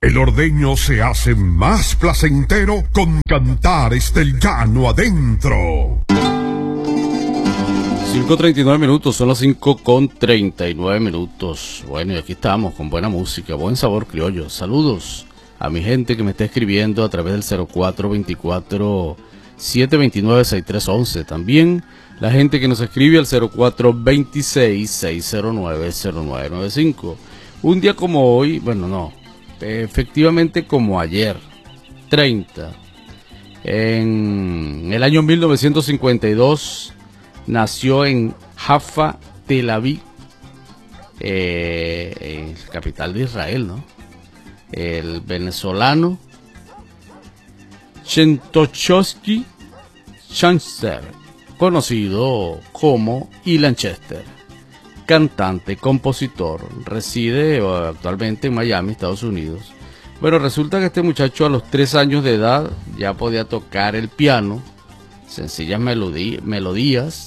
El ordeño se hace más placentero con Cantares del Llano adentro. 5:39 minutos, son las 5:39 minutos. Bueno, y aquí estamos con buena música, buen sabor criollo. Saludos a mi gente que me está escribiendo a través del 0424-729-6311. También la gente que nos escribe al 0426-609-0995. Un día como hoy, bueno, no, efectivamente como ayer, 30, en el año 1952, nació en Jaffa, Tel Aviv, capital de Israel, ¿no? El venezolano Shentochowski Chanster, conocido como Ilan Chester, cantante, compositor, reside actualmente en Miami, Estados Unidos. Bueno, resulta que este muchacho a los 3 años de edad ya podía tocar el piano, sencillas melodías.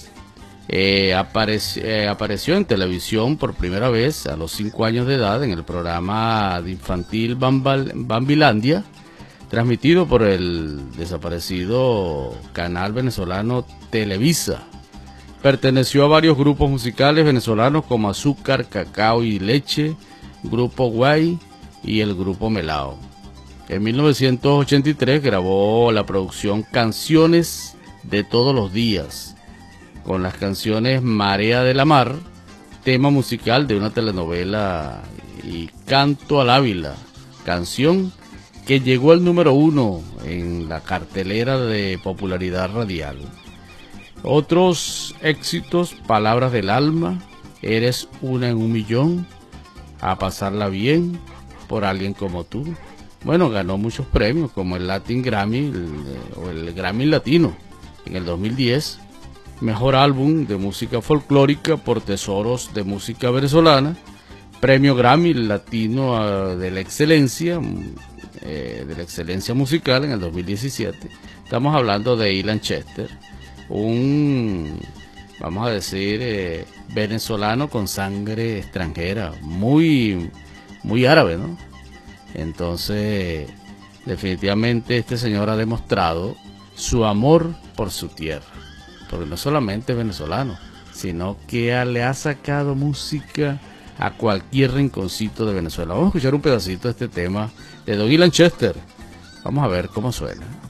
Apareció en televisión por primera vez a los 5 años de edad en el programa de infantil Bambilandia, transmitido por el desaparecido canal venezolano Televisa. Perteneció a varios grupos musicales venezolanos como Azúcar, Cacao y Leche, Grupo Guay y el Grupo Melao. En 1983 grabó la producción Canciones de Todos los Días, con las canciones Marea de la Mar, tema musical de una telenovela, y Canto al Ávila, canción que llegó al número 1 en la cartelera de popularidad radial. Otros éxitos: Palabras del Alma, Eres una en un millón, A pasarla bien, Por alguien como tú. Bueno, ganó muchos premios como el Latin Grammy o el Grammy Latino en el 2010. Mejor álbum de música folclórica por Tesoros de Música Venezolana, premio Grammy Latino de la excelencia musical en el 2017. Estamos hablando de Ilan Chester, un, vamos a decir, venezolano con sangre extranjera, muy árabe, ¿no? Entonces, definitivamente este señor ha demostrado su amor por su tierra, porque no solamente es venezolano, sino que le ha sacado música a cualquier rinconcito de Venezuela. Vamos a escuchar un pedacito de este tema de Don Ilan Chester. Vamos a ver cómo suena.